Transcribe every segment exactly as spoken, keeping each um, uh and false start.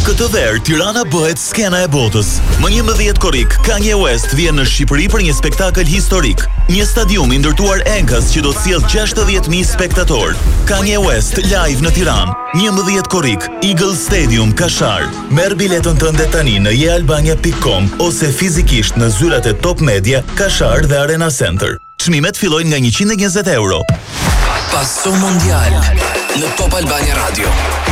Këtë verë, Tirana bëhet skena e botës. Më njëmbëdhjetë korrik, Kanye West vjen në Shqipëri për një spektakël historik. Një stadium i ndërtuar enkas që do të sjellë gjashtëdhjetë mijë spektatorë. Kanye West live në Tiranë. njëmbëdhjetë korrik, Eagle Stadium, Kashar. Merr biletën tënde tani në jealbania pikë com ose fizikisht në zyrat e Top Media, Kashar dhe Arena Center. Çmimet fillojnë nga njëqind e njëzet euro. Passo Mondial në Top Albania Radio.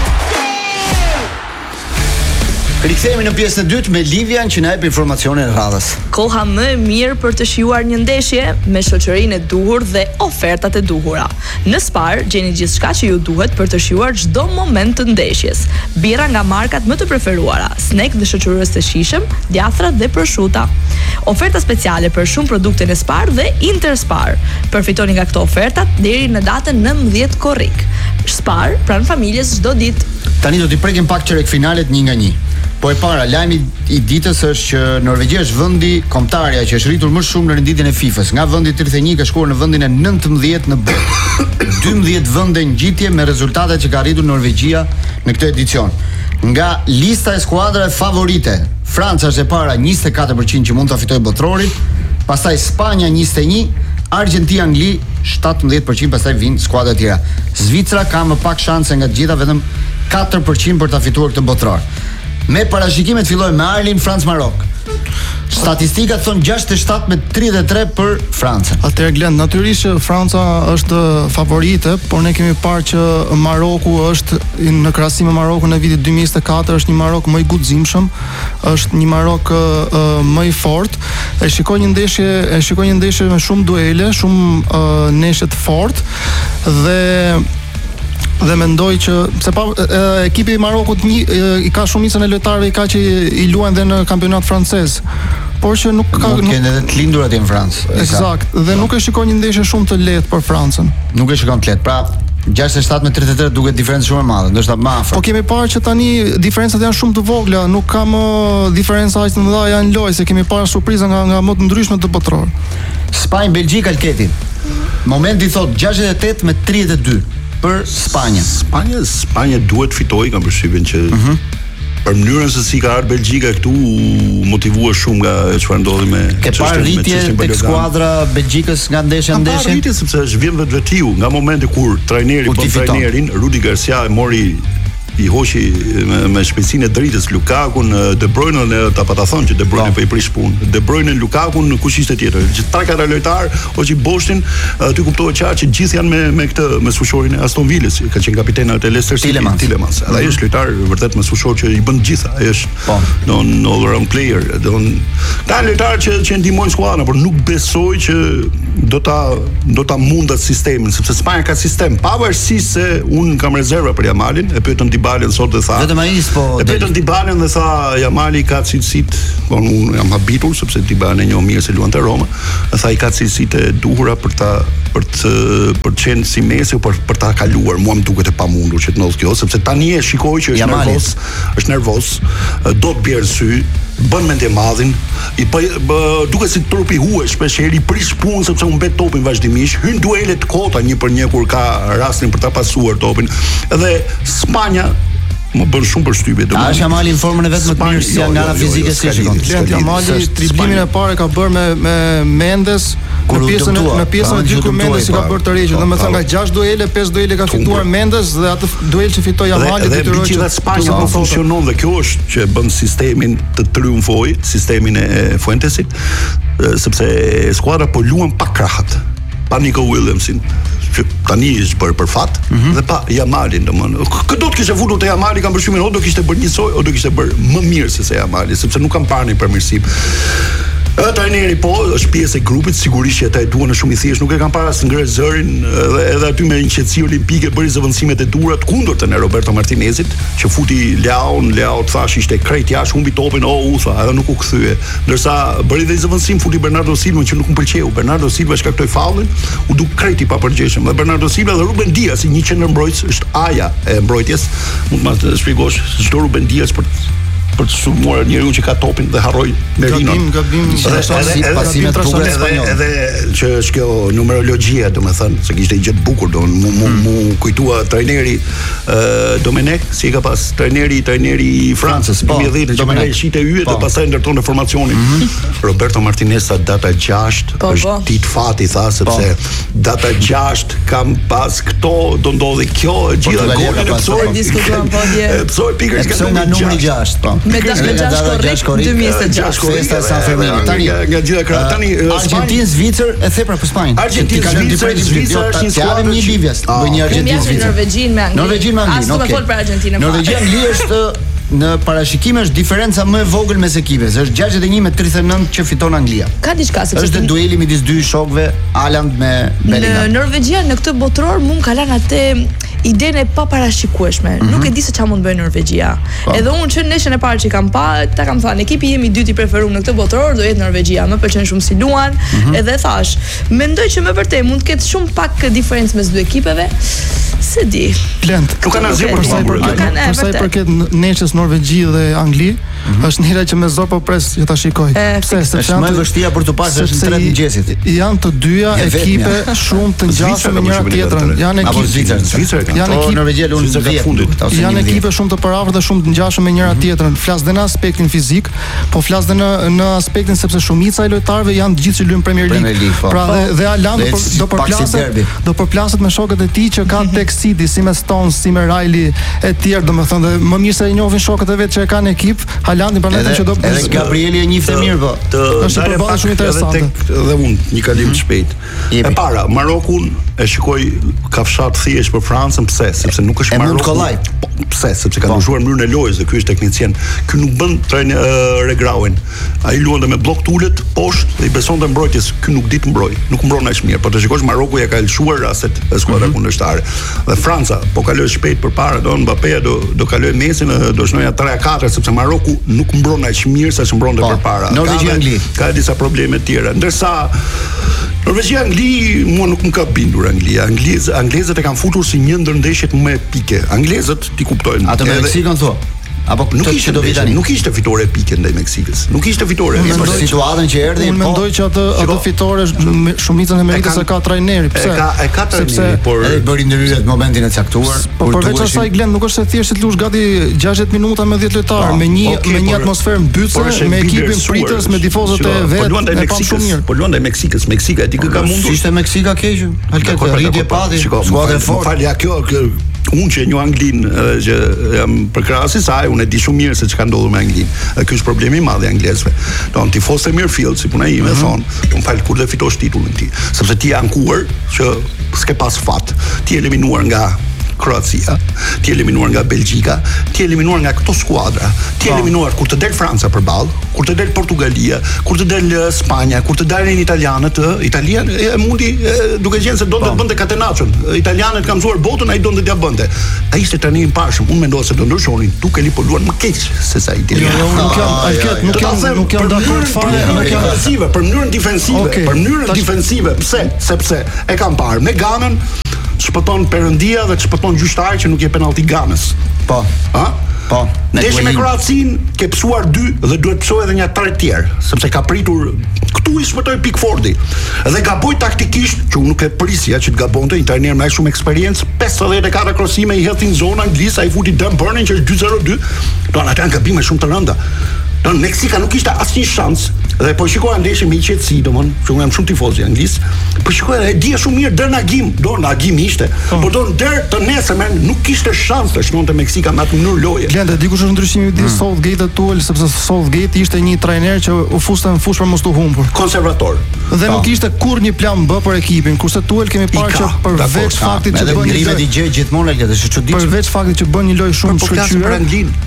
Rikthehemi në pjesën e dytë me Livian që na jep informacione e radhës. Koha më e mirë për të shijuar një ndeshje me shoqërinë e duhur dhe ofertat e duhura. Në Spar gjeni gjithçka që ju duhet për të shijuar çdo moment të ndeshjes. Birra nga markat më të preferuara, snack dhe shoqërues të shijshëm, djathra dhe prosciutto. Oferta speciale për shumë produkte në Spar dhe Interspar. Përfitoni nga këto ofertat deri në datën nëntëdhjetë korrik. Spar pranë familjes çdo ditë. Tani do t'i prekim pak çerek finalet një nga një. Po e para, lajmi i ditës është që Norvegjia është vendi kombëtarja që është rritur më shumë në renditjen e FIFA-s. Nga vendi tridhjetë e një ka shkuar në vendin e nëntëmbëdhjetë në botë. dymbëdhjetë vende ngjitje me rezultatet që ka arritur Norvegjia në këtë edicion. Nga lista e skuadrave favorite, Franca është e para njëzet e katër përqind që mund ta fitojë botrorin, pastaj Spanja njëzet e një, Argjentina, Angli shtatëmbëdhjetë përqind, pastaj vijnë skuadra të tjera. Zvicra ka më pak shanse nga të gjitha, vetëm katër përqind për ta fituar këtë botror. Me parashikimet fillojmë me Arlin, Francë, Marok. Statistikat thonë gjashtëdhjetë e shtatë me tridhjetë e tre për Francën. Atëherë Glend, natyrisht që Franca është favorite, por ne kemi parë që Maroku është në krahasim me Marokun në vitin dy mijë e njëzet e katër është një Marok më i guximshëm, është një Marok uh, më i fortë. E shikoj një ndeshje, e shikoj një ndeshje me shumë duele, shumë uh, neshje të fortë dhe dhe mendoj që se pa e, ekipi i Marokut një, e, i ka shumicën e lojtarëve i ka që i, i luajnë dhe në kampionat francez. Por që nuk ka nuk kanë edhe të lindurat në Francë. Eksakt, dhe nuk e shikoj një ndeshje shumë të lehtë për Francën. Nuk e shikon të lehtë. Pra gjashtëdhjetë e shtatë me tridhjetë e tre duket diferencë shumë e madhe, ndoshta më afër. Po kemi parë që tani diferencat janë shumë të vogla, nuk ka më diferenca aq të mëdha janë lojë, se kemi parë surpriza nga nga më të ndryshme të botror. Spanjë, Belgjik, Alketi. Momenti thot gjashtëdhjetë e tetë me tridhjetë e dy për Spanjën. Spanja, Spanja duhet fitoj, kam përshtypjen që uh -huh. për mënyrën se si ka ardhur Belgjika këtu motivuar shumë nga çfarë ndodhi me Ke parë rritje tek skuadra Belgjikës nga ndeshja në ndeshje? Ka rritje sepse është vjen vetvetiu nga momenti kur trajneri bën trajnerin, Rudi Garcia e mori i hoqi me, me shpejtësinë e dritës Lukakun, De Bruyne, ta pa ta thonë që De Bruyne po i prish punë. De Bruyne, Lukakun, kush ishte tjetër? Që tre katër lojtar, hoqi Boshtin, ty kuptohet qartë që gjithë janë me me këtë me sfuqorin e Aston Villës, ka qenë kapiteni e Leicester City, Tielemans. Tielemans. Edhe ai është lojtar vërtet me sfuqor që i bën gjitha. Ai është don all around player, don ka lojtar që që ndihmojnë skuadrën, por nuk besoj që do ta do ta mundat sistemin, sepse Spanja ka sistem, pavarësisht se un kam rezerva për Yamalin, e pyetën Dybalën sot dhe tha. Vetëm ai po. E pyetën Dybalën dhe tha Yamali ka cilësitë, bon un jam habitur sepse Dybala e njoh mirë se luan te Roma, e tha i ka cilësitë e duhura për ta për të për të qenë si Messi për për ta kaluar. Mua më duket e pamundur që të ndodh kjo, sepse tani e shikoj që është Yamali. nervoz, është nervoz, do të bjerë sy, bën mendje madhin, i po duket si trupi huaj, shpesh i prish punë sepse u mbet topin vazhdimisht, hyn duele të kota një për një kur ka rastin për ta pasuar topin. Dhe Spanja më bën shumë përshtypje domosdoshmë. A është Yamali në formën e vet më të mirë si nga ana fizike si shikon? Yamali driblimin e parë ka bërë me me Mendes në pjesën në pjesën e dytë kur Mendes i ka bërë të rregjë, domethënë nga gjashtë duele, pesë duele ka fituar Mendes dhe atë duel që fitoi Yamali detyroi që gjithë Spanja po funksionon dhe kjo është që bën sistemin të triumfoj, sistemin e Fuentesit, sepse skuadra po luan pa krahat, pa Nico Williamsin, që tani është bërë për fat, mm -hmm. dhe pa Yamalin, domethënë. Këto të kishte futur te Yamali kanë përshtymin, o do kishte bërë njësoj, o do kishte bërë më mirë se se Yamali, sepse nuk kanë parë një përmirësim. Trajneri po, është pjesë e grupit, sigurisht që ata e duan shumë i thjesht, nuk e kanë para së ngre zërin, edhe edhe aty me një qetësi olimpike bëri zëvendësimet e duhura të kundërtën e Roberto Martinezit, që futi Leao, Leao thash ishte krejt jashtë, humbi topin, o u tha, edhe nuk u kthye. Ndërsa bëri dhe zëvendësim futi Bernardo Silva që nuk më pëlqeu. Bernardo Silva shkaktoi faullin, u duk krejt i papërgjeshëm. Dhe Bernardo Silva dhe Ruben Dias, si një qendër mbrojtës, është aja e mbrojtjes. Mund të më shpjegosh çdo Ruben Dias për për të sulmuar njeriu që ka topin dhe harroi Merinon. Gabim, gabim, pasimet të bukura spanjolle. Edhe që është kjo numerologjia, domethënë, se kishte gjë të bukur, do mu mu, mu kujtua trajneri Domenech, si e ka pas trajneri trajneri i Francës, po, dy mijë e dhjetë, që merrei shite yjet dhe pastaj ndërtonte formacionin. Roberto Martinez sa data gjashtë është ditë fati, tha, sepse data gjashtë kam pas këto, do ndodhi kjo, gjitha golin e psoi. Diskutuam po dje. Psoi pikërisht nga numri numri gjashtë, po. Me gjashtë korrik dy mijë e gjashtë. Festa San Fermin. Tani nga gjitha krah. Tani Argentinë, Zvicër e the për Spanjën. Argentinë, Zvicër, Zvicër është një skuadër një Livjes, bëj një Argentinë, Zvicër. Norvegjin me Angli. Norvegjin me Angli, okay. Fol për Argentinën. Norvegjia Angli është në parashikime është diferenca më e vogël mes ekipeve. Është gjashtëdhjetë e një me tridhjetë e nëntë që fiton Anglia. Ka diçka sepse është dueli midis dy shokëve, Haaland me Bellingham. Në Norvegjia në këtë botror mund ka lënë atë idenë e paparashikueshme. Mm -hmm. Nuk e di se çfarë mund bëjë Norvegjia. Pa. Edhe unë që neshën e parë që kam pa, ta kam thënë, ekipi im i dytë i preferuar në këtë botror do jetë Norvegjia. Më pëlqen shumë si luan, mm -hmm. edhe thash, mendoj që më vërtet mund të ketë shumë pak diferencë mes dy ekipeve. Se di. Plent. Nuk kanë asgjë për të Për sa i përket neshës Norvegji dhe Angli, është njëra që me zor po pres që ta shikoj. Pse? Sepse është më e vështirë për të pasur në tretë mëngjesit. Janë të dyja ekipe shumë të ngjashme me njëra tjetrën. Janë ekipë Zvicër. Janë ekipë Norvegjia lunë vjet. Janë ekipe shumë të paraafërt dhe shumë të ngjashme me njëra tjetrën. Flas dhe në aspektin fizik, po flas dhe në në aspektin sepse shumica e lojtarëve janë të gjithë që luajnë Premier League. Pra dhe dhe Haaland do përplaset do përplaset me shokët e tij që kanë tek City, si me Stones, si me Riley e tjerë, domethënë dhe më mirë se e njohin shokët e vet që e kanë ekip, Haalandin prandaj që do edhe Gabrieli e njihte mirë po. Është një përballje shumë interesante. Dhe unë një kalim të shpejt. E para, Marokun e shikoj ka fshat thjesht për Francën, pse? Sepse nuk është Maroku. Pse? Sepse ka ndryshuar mënyrën e lojës dhe ky është teknicien. Ky nuk bën trajn regrauen. Ai luante me blok tulet poshtë dhe i besonte mbrojtjes. Ky nuk di të mbroj, nuk mbron aq mirë. Po të shikosh Maroku ja ka lëshuar rastet e skuadra kundërshtare. Dhe Franca po kaloi shpejt përpara, do Mbappé do do kaloi Mesin, do shnoja tre a katër sepse Maroku nuk mbron aq mirë sa që mbronte përpara. Norvegjia Angli ka disa probleme të tjera. Ndërsa Norvegjia Angli mua nuk më ka bindur Anglia. Anglezët anglezët e kanë futur si një ndër ndeshjet më epike. Anglezët ti kuptojnë. Atë me Meksikën thua. Apo nuk ishte do vitani. Nuk ishte fitore epike ndaj Meksikës. Nuk ishte fitore. Për situatën që erdhi, unë mendoj që atë atë fitore shumicën e meritës e ka trajneri. Pse? E ka e ka trajneri, por ai bëri ndryrë në momentin e caktuar. Po përveç asaj Glen, nuk është se thjesht të lush gati gjashtëdhjetë minuta me dhjetë lojtarë, me një me një atmosferë mbytëse, me ekipin pritës, me tifozët e vet. E pa shumë mirë. Po luante Meksikës, Meksika e di kë ka mundur. Ishte Meksika keq. Halket rritje pati. Skuadra e fortë. Falja kjo unë që një Anglin që jam përkrahasi saj, unë e di shumë mirë se çka ndodhur me Anglin. Ky është problemi i madh i anglezëve. Don tifozë Mirfield, si puna ime thon, un fal kur do fitosh titullin ti, sepse ti je ankuar që s'ke pas fat. Ti je eliminuar nga Kroacia, ti eliminuar nga Belgjika, ti eliminuar nga këto skuadra, ti eliminuar kur të del Franca përballë, kur të del Portugalia, kur të del Spanja, kur të dalin italianët, Italia e mundi duke qenë se do të bënte Catenaccion. Italianët kanë mësuar botën, ai donte t'ia bënte. Ai ishte tani i parshëm, unë mendoj se do ndryshonin, duke li po luan më keq se sa italianët. Jo, nuk jam, nuk jam, nuk jam dakord fare, nuk jam defensive, për mënyrën defensive, për mënyrën defensive. Pse? Sepse e kam parë me Ganën, çpëton Perëndia dhe çpëton gjyqtari që nuk jep penallti Ganës. Po. Ha? Po. Deshi me Kroacin ke psuar dy dhe duhet psoj edhe një tre tjerë, sepse ka pritur këtu i shpëtoi Pickfordi. Dhe gaboi taktikisht, që unë nuk e prisja që të gabonte, një trajner me shumë eksperiencë, pesëdhjetë e katër krosime i hedhin zonë anglisë, ai futi Dan Burnin që është dy zero dy. Do ata kanë gabime shumë të rënda. Don Meksika nuk kishte asnjë shans dhe po shikoja ndeshjen me qetësi, domon, që unë jam shumë tifoz i Anglisë. Po shikoja e dija shumë mirë der Nagim, do Nagim ishte. Oh. Por don der të nesërmen nuk kishte shans të shkonte Meksika me atë mënyrë loje. Glenda, di kush është ndryshimi midis mm. Southgate dhe Tuchel, sepse Southgate ishte një trajner që u fuste në fushë për mos të humbur. Konservator. Dhe pa. Nuk ishte kurrë një plan B për ekipin, kurse Tuchel kemi parë që përveç faktit që bën një i gjë gjithmonë Glenda, është çuditshme. Përveç faktit që bën një lojë shumë shkëlqyer.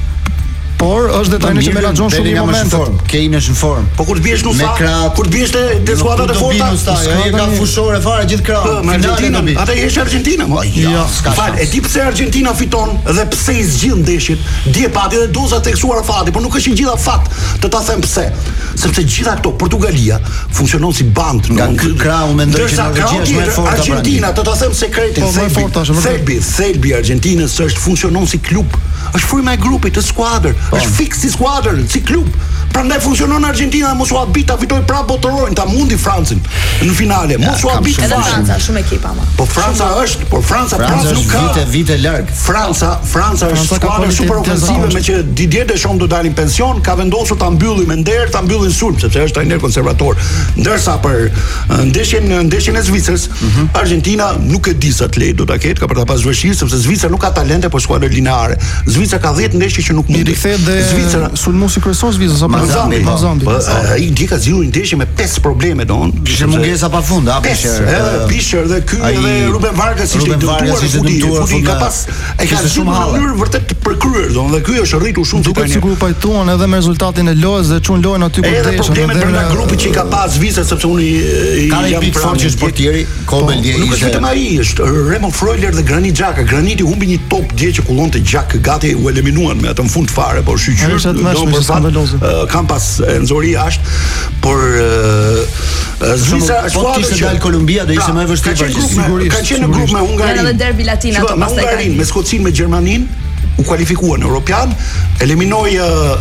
Por është detajnë që menaxhon shumë në momentet. Kane është në formë. Po kur të biesh në sa, kur të biesh te skuadrat e forta, ai ka fushore fare gjithë krah. Me Argentinë, ata jesh Argentina, mo. Jo, fal, e di pse Argentina fiton dhe pse i zgjidh ndeshjet. Dje pati edhe doza teksuar fati, por nuk është i gjitha fat. Të ta them pse. Sepse gjitha këto Portugalia funksionon si band, nga krah u mendoj që Norvegjia është më e fortë. Argentina, të ta them sekretin, Thelbi, Thelbi, Thelbi Argentinës është funksionon si klub. është fryma e grupit, të skuadër, është fiks si skuadër, si klub. Prandaj funksionon Argentina, mos u habit ta fitoj prapë botërorin, ta mundi Francën në finale. Mos u habit edhe Franca, shumë ekipa ama. Po Franca është, por Franca prapë nuk ka vite vite larg. Franca, Franca është skuadër super ofensive me që Didier Deschamps do dalin pension, ka vendosur ta mbylli me nder, ta mbyllin sulm, sepse është trajner konservator. Ndërsa për ndeshjen ndeshjen e Zvicrës, Argentina nuk e di sa të lehtë do ta ketë, ka për ta pasur vështirë sepse Zvicra nuk ka talente për skuadër lineare. Zvicra ka dhjetë ndeshje që nuk mundi. Zvicra sulmuesi kryesor Zvicrës apo Mazambi, Mazambi. Ai di ka zgjuar ndeshje me pesë probleme don. Kishte mungesa pafund, apo Bisher, Bisher dhe ky edhe Ruben Vargas ishte dëmtuar në fundi, ka pas e ka shumë në mënyrë vërtet të përkryer, don, dhe ky është rritur shumë si trajner. Sigur pajtuan edhe me rezultatin e lojës dhe çun lojën aty ku desha. Edhe problemet brenda grupit që ka pas Zvicra sepse unë i jam pranë që portieri Kobel dje ishte. Nuk është vetëm ai, është Raymond Freuler dhe Granit Xhaka. Graniti humbi një top dje që kullonte gjak, gati u eliminuan me atë në fund fare, por shqyr kam pas nxori jashtë, por Zvicra po kishte dal Kolumbia do ishte më e vështirë për sigurisht. Ka qenë në grup me Hungarinë. Edhe derbi latin ato pastaj ka. Me Skocinë, me Gjermaninë u kualifikuan në Europian, eliminoi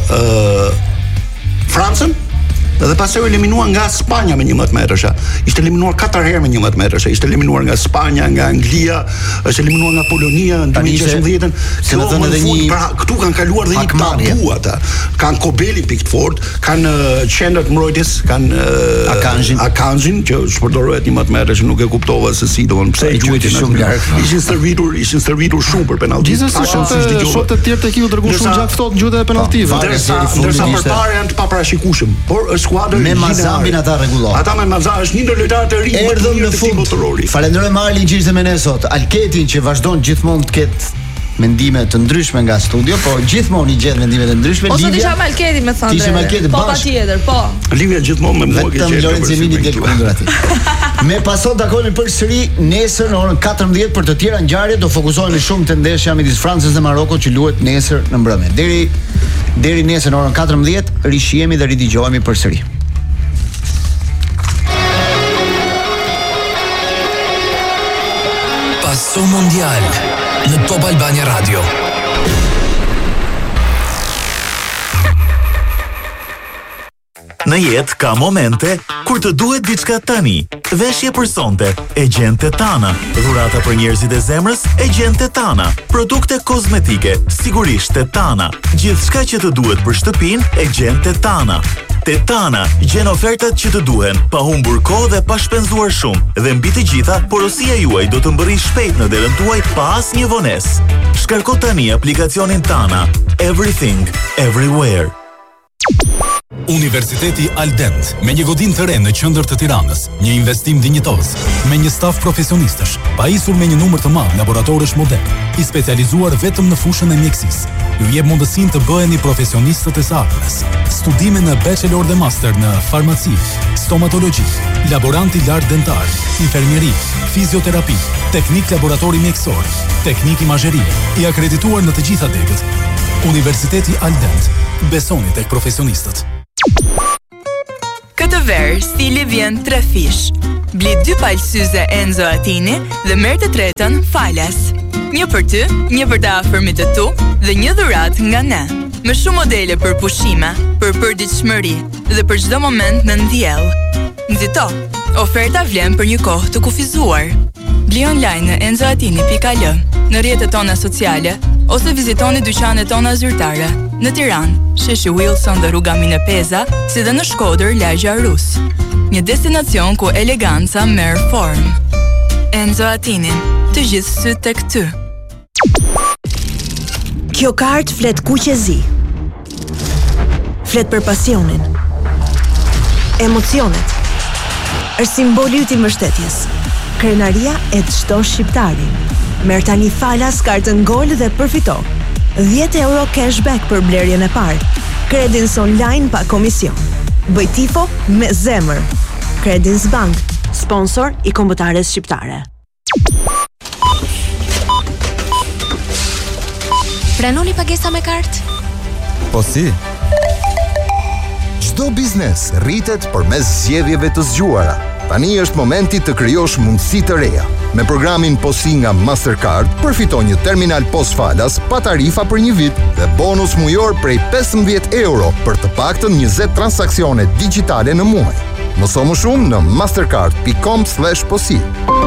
Francën dhe pastaj u eliminua nga Spanja me njëmbëdhjetë metrësha. Ishte eliminuar katër herë me njëmbëdhjetë metrësha. Ishte eliminuar nga Spanja, nga Anglia, është eliminuar nga Polonia në dy mijë e gjashtëdhjetë. Se më thënë edhe një pra këtu kanë kaluar dhe një tabu ata. Kanë Kobeli Pickford, kanë qendrat mbrojtjes, kanë Akanjin, Akanjin që shpërdorohet njëmbëdhjetë metrësh, nuk e kuptova se si domon pse e gjuajti shumë larg. Ishin servitur, ishin servitur shumë për penallti. Gjithsesi shot të tjerë të ekipit dërguar shumë gjak ftohtë gjuajtë edhe penalltive. Ndërsa përpara janë të paparashikueshëm, por skuadër me Mazambin ata rregullohen. Ata me Mazambin është një ndër lojtarët e rinj erdhën në fund. Falenderojmë Arlin Gjirse me ne sot. Alketin që vazhdon gjithmonë të ketë mendime të ndryshme nga studio, po gjithmonë i gjet mendime të ndryshme. Ose disha me Alketin me thënë. Tishe me Alketin po patjetër, po. Livia gjithmonë me mua që gjet. Lorenzo Emini del kundër atij. Me paso takonin përsëri nesër në orën katërmbëdhjetë për të tjera ngjarje, do fokusohemi shumë te ndeshja midis Francës dhe Marokut që luhet nesër në mbrëmje. Deri deri nesër në orën katërmbëdhjetë rishihemi dhe ridëgjohemi përsëri. Passo Mondial në Top Albania Radio. Në jetë ka momente kur të duhet diçka tani. Veshje për sonte, e gjen Tetana. Dhurata për njerëzit e zemrës, e gjen Tetana. Produkte kozmetike, sigurisht Tetana. Gjithçka që të duhet për shtëpinë, e gjen Tetana. Tetana gjen ofertat që të duhen, pa humbur kohë dhe pa shpenzuar shumë. Dhe mbi të gjitha, porosia juaj do të mbërrijë shpejt në derën tuaj pa asnjë vonesë. Shkarko tani aplikacionin Tana. Everything, everywhere. Universiteti Aldent, me një godinë të re në qendër të Tiranës, një investim dinjitoz, me një staf profesionistësh, pajisur me një numër të madh laboratorësh modern, i specializuar vetëm në fushën e mjekësisë. Ju jep mundësinë të bëheni profesionistët e së ardhmes. Studime në bachelor dhe master në farmaci, stomatologji, laborant i lartë dentar, infermieri, fizioterapi, teknik laboratori mjekësor, teknik imazherie, i akredituar në të gjitha degët. Universiteti Aldent, besoni tek profesionistët. Këtë verë, stili vjen tre fish. Bli dy palë syze Enzo Attini dhe merr të tretën Falas. Një për ty, një për të afërmit të tu dhe një dhurat nga ne. Me shumë modele për pushime, për përditshmëri dhe për çdo moment në ndjell. Nxito, oferta vlen për një kohë të kufizuar. Bli online në enzoatini pikë al, në rrjetet tona sociale ose vizitoni dyqanet tona zyrtare në Tiranë, sheshi Wilson dhe rruga Minepeza, si dhe në Shkodër, lagja Rus. Një destinacion ku eleganca merr formë. Enzo Attini, të gjithë syt tek ty. Kjo kartë flet kuqezi. Flet për pasionin. Emocionet. Është simboli i mbështetjes. Krenaria e çdo shqiptari. Merr tani Falas kartën Gol dhe përfito dhjetë euro cashback për blerjen e parë. Credins online pa komision. Bëj tifo me zemër. Credins Bank, sponsor i kombëtares shqiptare. Pranoni pagesa me kartë? Po si? Çdo biznes rritet përmes zgjedhjeve të zgjuara. Tani është momenti të krijosh mundësi të reja. Me programin Posi nga Mastercard, përfiton një terminal pos falas pa tarifa për një vit dhe bonus mujor prej pesëmbëdhjetë euro për të paktën njëzet transaksione digjitale në muaj. Mëso më shumë në mastercard dot com slash posi.